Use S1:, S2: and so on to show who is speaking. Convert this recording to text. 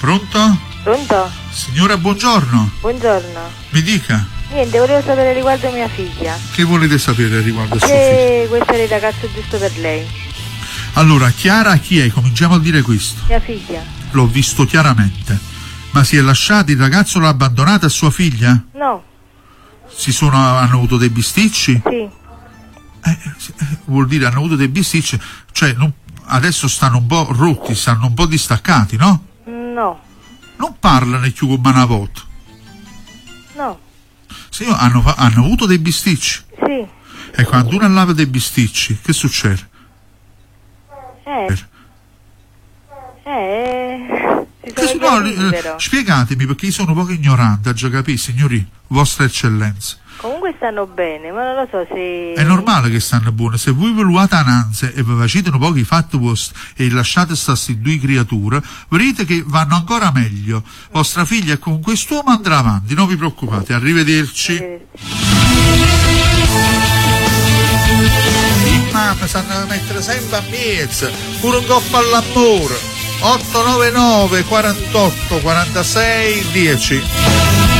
S1: Pronto?
S2: Pronto?
S1: Signora, buongiorno.
S2: Buongiorno.
S1: Mi dica.
S2: Niente, volevo sapere riguardo mia figlia.
S1: Che volete sapere riguardo a sua figlia?
S2: Se questo è il ragazzo giusto per lei.
S1: Allora, Chiara chi è? Cominciamo a dire questo.
S2: Mia figlia.
S1: L'ho visto chiaramente. Ma si è lasciato, il ragazzo l'ha abbandonata a sua figlia?
S2: No.
S1: Hanno avuto dei bisticci?
S2: Sì.
S1: Vuol dire hanno avuto dei bisticci, cioè adesso stanno un po' rotti, stanno un po' distaccati, no?
S2: No.
S1: Non parlano più come una volta.
S2: No.
S1: Se hanno avuto dei bisticci.
S2: Sì.
S1: E quando uno lava dei bisticci, che succede? Spiegatemi, perché io sono un po' ignorante, già capì, signori, vostra eccellenza.
S2: Comunque stanno bene, ma non lo so se...
S1: È normale che stanno buone. Se voi volevate ananze e vi facete un po' i fatti vostri e lasciate queste due creature, vedrete che vanno ancora meglio. Vostra figlia e con quest'uomo andrà avanti, non vi preoccupate. Arrivederci. I mamma sanno mettere sempre a mezzo, pure un coppo all'amore. 899 48 46 10.